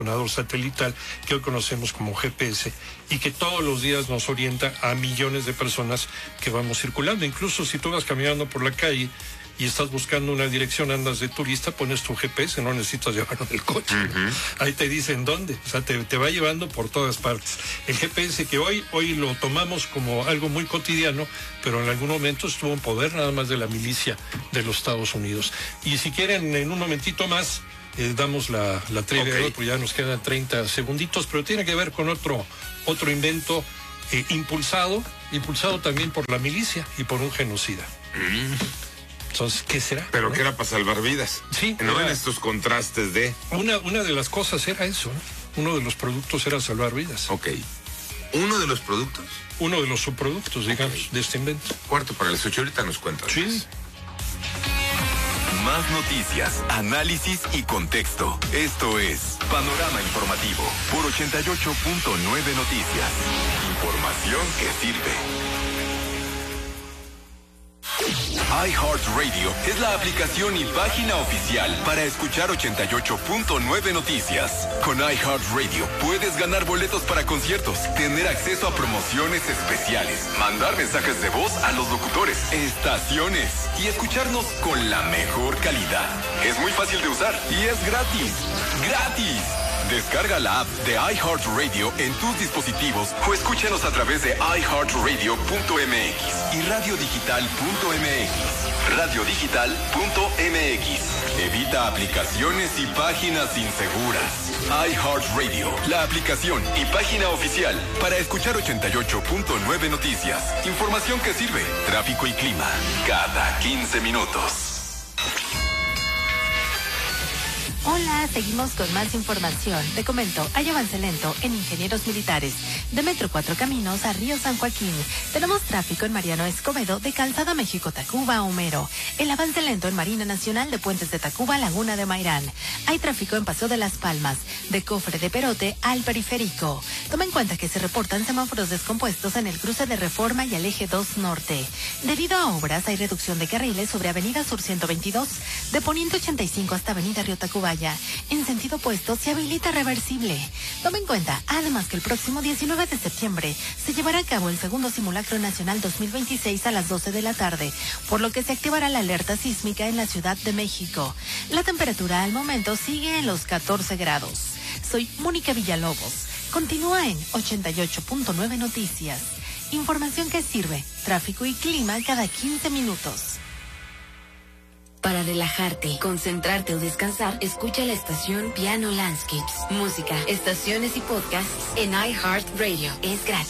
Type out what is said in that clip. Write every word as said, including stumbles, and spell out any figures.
satelital que hoy conocemos como G P S y que todos los días nos orienta a millones de personas que vamos circulando. Incluso si tú vas caminando por la calle y estás buscando una dirección, andas de turista, pones tu G P S, no necesitas llevarlo en el coche. Uh-huh. Ahí te dicen dónde, o sea, te, te va llevando por todas partes. El G P S que hoy, hoy lo tomamos como algo muy cotidiano, pero en algún momento estuvo en poder nada más de la milicia de los Estados Unidos. Y si quieren, en un momentito más, Eh, damos la, la trivia, okay, porque ya nos quedan treinta segunditos, pero tiene que ver con otro, otro invento eh, impulsado, impulsado también por la milicia y por un genocida. Mm. Entonces, ¿qué será? Pero ¿no? que era para salvar vidas. Sí. No era, en estos contrastes de... Una, una de las cosas era eso, ¿no? Uno de los productos era salvar vidas. Ok. ¿Uno de los productos? Uno de los subproductos, digamos, okay, de este invento. Cuarto para las ocho, ahorita nos cuentan. Sí. Más. Más noticias, análisis y contexto. Esto es Panorama Informativo por ochenta y ocho punto nueve Noticias. Información que sirve. iHeartRadio es la aplicación y página oficial para escuchar ochenta y ocho punto nueve Noticias. Con iHeartRadio puedes ganar boletos para conciertos, tener acceso a promociones especiales, mandar mensajes de voz a los locutores, estaciones y escucharnos con la mejor calidad. Es muy fácil de usar y es gratis. ¡Gratis! Descarga la app de iHeartRadio en tus dispositivos o escúchanos a través de i heart radio punto m x y radio digital punto m x. radio digital punto m x. Evita aplicaciones y páginas inseguras. iHeartRadio, la aplicación y página oficial para escuchar ochenta y ocho punto nueve Noticias. Información que sirve. Tráfico y clima cada quince minutos. Hola, seguimos con más información. Te comento, hay avance lento en Ingenieros Militares. De Metro Cuatro Caminos a Río San Joaquín. Tenemos tráfico en Mariano Escobedo, de Calzada México-Tacuba a Homero. El avance lento en Marina Nacional, de Puentes de Tacuba a Laguna de Mairán. Hay tráfico en Paso de las Palmas, de Cofre de Perote al Periférico. Toma en cuenta que se reportan semáforos descompuestos en el cruce de Reforma y el Eje dos Norte. Debido a obras, hay reducción de carriles sobre Avenida Sur ciento veintidós, de Poniente ochenta y cinco hasta Avenida Río Tacubaya. En sentido opuesto se habilita reversible. Toma en cuenta, además, que el próximo diecinueve de septiembre se llevará a cabo el segundo simulacro nacional dos mil veintiséis a las doce de la tarde, por lo que se activará la alerta sísmica en la Ciudad de México. La temperatura al momento sigue en los catorce grados. Soy Mónica Villalobos. Continúa en ochenta y ocho punto nueve Noticias. Información que sirve. Tráfico y clima cada quince minutos. Para relajarte, concentrarte o descansar, escucha la estación Piano Landscapes. Música, estaciones y podcasts en iHeartRadio. Es gratis.